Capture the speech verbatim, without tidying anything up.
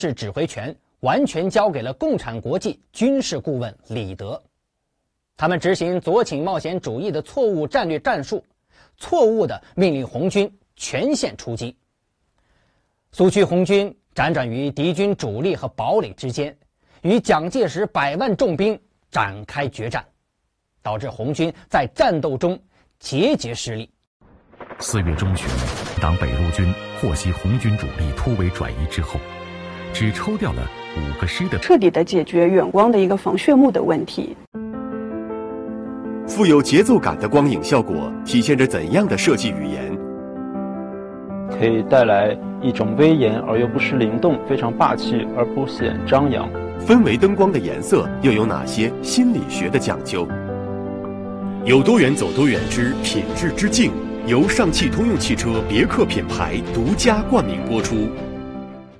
是指挥权完全交给了共产国际军事顾问李德。他们执行左倾冒险主义的错误战略战术，错误地命令红军全线出击。苏区红军辗转于敌军主力和堡垒之间，与蒋介石百万重兵展开决战，导致红军在战斗中节节失利。 四月中旬，党北路军获悉红军主力突围转移之后，只抽调了五个师的， 彻底的解决远光的一个防血幕的问题。 富有节奏感的光影效果体现着怎样的设计语言？ 可以带来一种威严而又不失灵动，非常霸气而不显张扬。 氛围灯光的颜色又有哪些心理学的讲究？有多远走多远之品质之境，由上汽通用汽车别克品牌独家冠名播出。